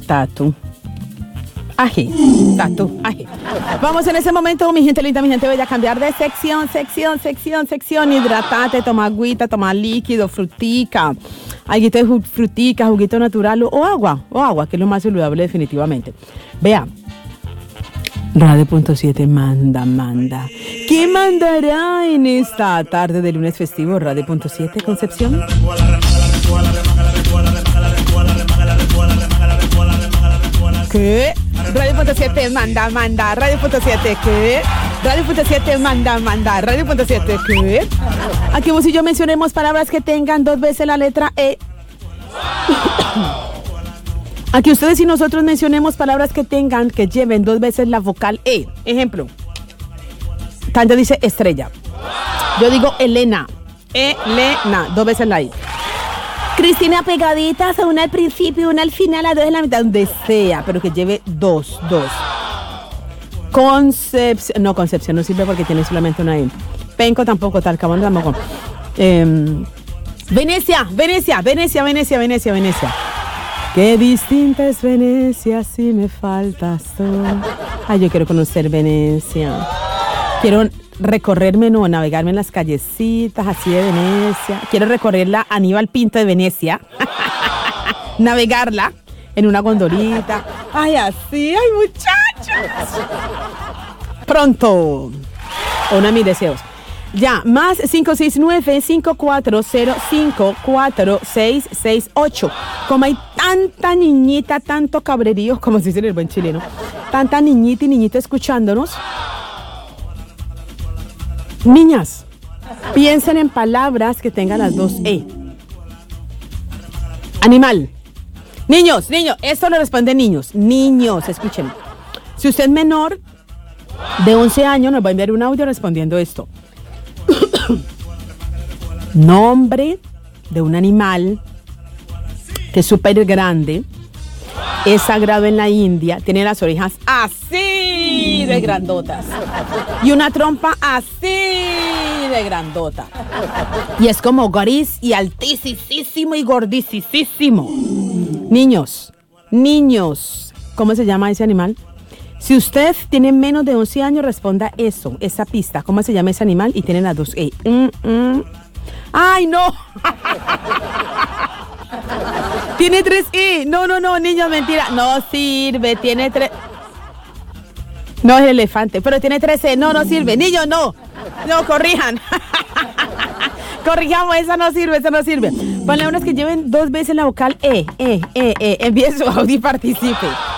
Tatu. Ají, tatu, ají. Vamos en ese momento, mi gente linda, mi gente bella, a cambiar de sección. Hidratate, toma agüita, toma líquido, frutica, alguito de frutica, juguito natural o agua, que es lo más saludable definitivamente. Vea, Radio.7 manda. ¿Qué mandará en esta tarde de lunes festivo? Radio.7, Concepción. ¿Qué? Radio.7 manda. Radio.7, ¿qué? Radio.7 manda. Radio.7, ¿qué? Aquí vos y yo mencionemos palabras que tengan 2 veces la letra E. Aquí ustedes y nosotros mencionemos palabras que lleven 2 veces la vocal E. Ejemplo. Tanja dice estrella. Yo digo Elena. 2 veces la I. Cristina, pegaditas, una al principio, una al final, a 2 en la mitad, donde sea, pero que lleve 2. Concepción no sirve porque tiene solamente una I. Penco tampoco, Talcahuano tampoco. Venecia. Qué distinta es Venecia si me faltas tú. Ay, yo quiero conocer Venecia. Quiero recorrerme, navegarme en las callecitas así de Venecia. Quiero recorrer la Aníbal Pinto de Venecia. Navegarla en una gondolita. Ay, así, ay, muchachos. Pronto. Uno de mis deseos. Ya, más 569-5405-4668. Como hay tanta niñita, tanto cabrerío, como se dice en el buen chileno, tanta niñita y niñito escuchándonos. Niñas, piensen en palabras que tengan las 2 E. Animal. Niños, esto lo responden niños. Niños, escuchen. Si usted es menor de 11 años, nos va a enviar un audio respondiendo esto. Nombre de un animal que es súper grande, es sagrado en la India, tiene las orejas así de grandotas y una trompa así de grandota y es como gris y altísimo y gordisísimo. Niños, ¿cómo se llama ese animal? Si usted tiene menos de 11 años, responda esa pista. ¿Cómo se llama ese animal? Y tiene las 2 E. ¡Ay, no! Tiene 3 E. No, niños, mentira. No sirve, tiene 3. No es el elefante, pero tiene 3 E. No sirve. Niños, no. No, corrijan. Corrijamos, esa no sirve. Palabras que lleven 2 veces la vocal E. Envíe su audio y participe.